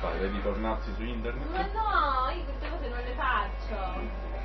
fai? Vedi pornazzi su internet? Ma no, io queste cose non le faccio.